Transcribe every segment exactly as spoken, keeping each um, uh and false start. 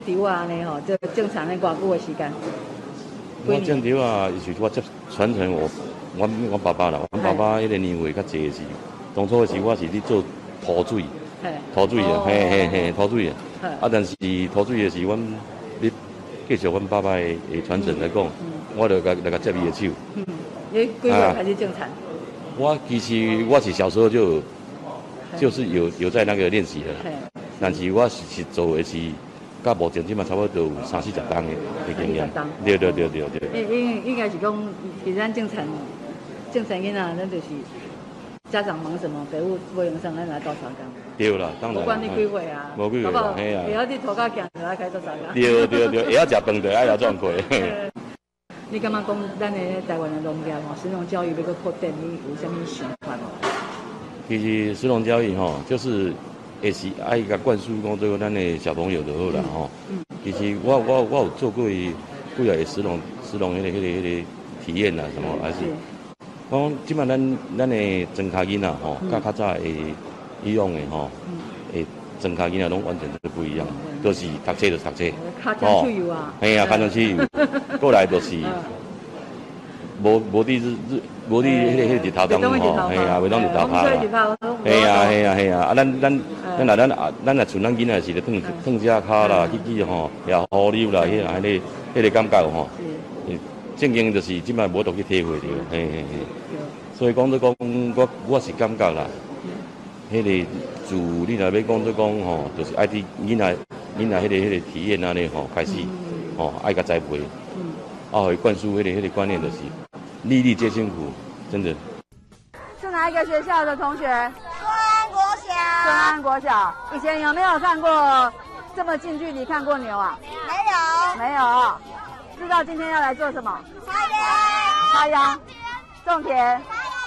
稻啊呢吼，就正常的偌久的时间？ 我种稻啊，是我接传承我我我爸爸啦，我爸爸迄个年岁较济是，当初是我是咧做土水，土水啊，嘿嘿嘿，土水啊。啊，但是土水的是阮咧继续阮爸爸的传承来讲，我就甲来甲接伊的手。 嗯，你几岁开始种田？ 我其实我是小时候就有就是有有在那个练习的，但是我是是做的是，到目前即嘛差不多有三四十档的的经验。对对对对对。 应应应该是讲，其实咱种田种田囡仔，咱就是家长忙什么，父母无用上，咱来做啥工。 对啦，当然。 不管你几岁啊， 无几岁啦，嘿啊。 会晓你涂骹行就来开做啥工。 对对对，会晓食饭就爱晓赚亏。 你感觉讲咱的台湾的农业吼，食农教育要搁扩展，你有啥物想法无？ 其实食农教育吼，就是也是爱甲灌输讲对咱的小朋友就好啦吼。嗯。其实我我我有做过几啊个食农食农迄个迄个迄个体验啦，什么还是。讲即摆咱咱的庄脚囡仔吼，甲较早的以往的吼，诶庄脚囡仔拢完全都不一样，都是读册就读册， 哦， 嘿啊，看上去，过来就是。无无伫日日，无伫迄个迄个日头当中吼，嘿啊，袂当日头拍啦，嘿啊嘿啊嘿啊，啊咱咱咱若咱啊咱若像咱囡仔是咧烫烫只骹啦，去去吼，也好溜啦，迄安尼迄个感觉吼，正经就是即摆无度去体会着，嘿嘿嘿。所以讲做讲，我我是感觉啦，迄个自你若要讲做讲吼，就是爱伫囡仔囡仔迄个迄个体验安尼吼开始，吼爱甲栽培，啊，会灌输迄个迄个观念就是。粒粒皆辛苦，真的。 是哪一个学校的同学？ 顺安国小。 顺安国小，以前有没有看过这么近距离看过牛啊？ 没有。 没有。知道今天要来做什么？ 插秧。 插秧。种田。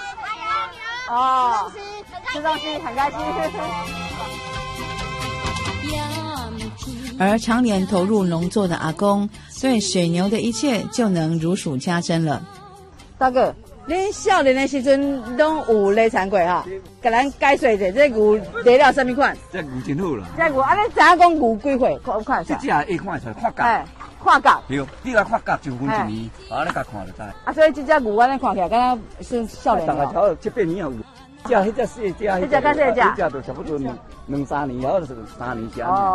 哦。 吃东西，很开心。 而常年投入农作的阿公，对水牛的一切就能如数家珍了。 大哥，恁少年的时阵拢有犁田过哈？给咱解说一下，这牛犁了什么款？ 这牛真好啦。 这牛，啊，你知影讲牛几岁？看看一下。 这只会看出来，看角。 哎，看角。 对，你来看角就分一年，啊，你甲看就知。 啊，所以这只牛安尼看起来，敢若是少年。 大概超七八年有。这迄只细只， 迄只较细只， 迄只就差不多两两三年，或者是三年前。